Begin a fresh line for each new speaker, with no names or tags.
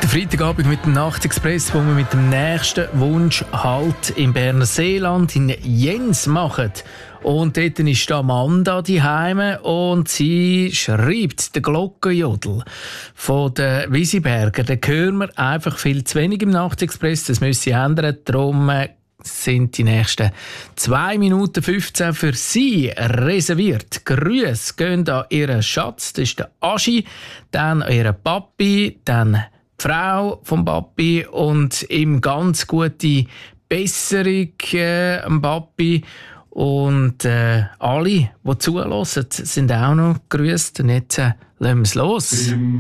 Der Freitagabend mit dem Nachtexpress, wo wir mit dem nächsten Wunsch Halt im Berner Seeland in Jens machen. Und dort ist Amanda daheim und sie schreibt den Glockenjodel von den Wisiberger. Den hören wir einfach viel zu wenig im Nachtexpress. Das müssen sie ändern. Darum sind die nächsten 2 Minuten 15 für Sie reserviert. Grüße gehen an Ihren Schatz, das ist der Aschi, dann an Ihren Papi, dann die Frau vom Papi und ihm ganz gute Besserung am Papi. Und alle, die zuhören, sind auch noch gegrüßt. Und jetzt lassen wir es los.